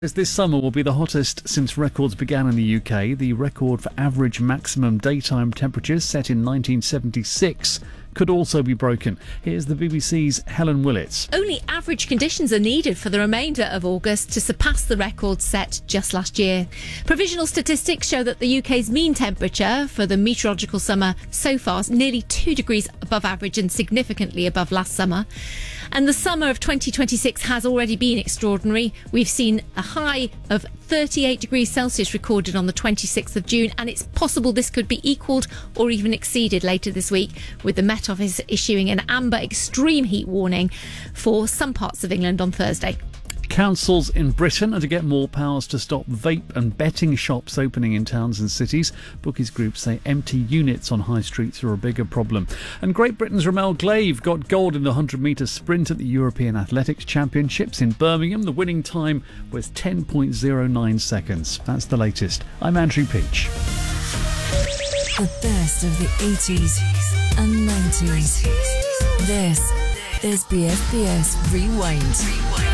This summer will be the hottest since records began in the UK. The record for average maximum daytime temperatures set in 1976 could also be broken. Here's the BBC's Helen Willits. Only average conditions are needed for the remainder of August to surpass the record set just last year. Provisional statistics show that the UK's mean temperature for the meteorological summer so far is nearly 2 degrees above average and significantly above last summer. And the summer of 2026 has already been extraordinary. We've seen a high of 38 degrees Celsius recorded on the 26th of June, and it's possible this could be equalled or even exceeded later this week, with the Met Office issuing an amber extreme heat warning for some parts of England on Thursday. Councils in Britain are to get more powers to stop vape and betting shops opening in towns and cities. Bookies groups say empty units on high streets are a bigger problem. And Great Britain's Rommel Glaive got gold in the 100-metre sprint at the European Athletics Championships in Birmingham. The winning time was 10.09 seconds. That's the latest. I'm Andrew Peach. The best of the 80s and 90s. This is BFBS Rewind.